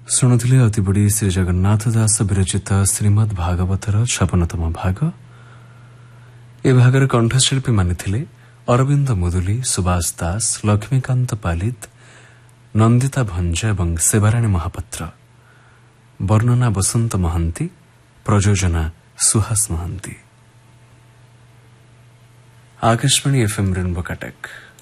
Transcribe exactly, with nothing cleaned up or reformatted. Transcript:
ଶୁଣୁଥିଲେ ଅତି ବଡ଼ି ଶ୍ରୀ ଜଗନ୍ନାଥ ଦାସ ବିରଚିତ ଶ୍ରୀମଦ୍ ଭାଗବତର ଛପନତମ ଭାଗ। ଏ ଭାଗରେ କଣ୍ଠଶିଳ୍ପୀମାନେ ଥିଲେ ଅରବିନ୍ଦ ମୁଦୁଲି, ସୁବାସ ଦାସ, ଲକ୍ଷ୍ମୀକାନ୍ତ ପାଲିତ, ନନ୍ଦିତା ଭଞ୍ଜ ଏବଂ ସେବାରାଣୀ ମହାପାତ୍ର। ବର୍ଣ୍ଣନା ବସନ୍ତ ମହାନ୍ତି, ପ୍ରଯୋଜନା ସୁହାସ ମହାନ୍ତି। Akashvani FM rainbow Cuttack.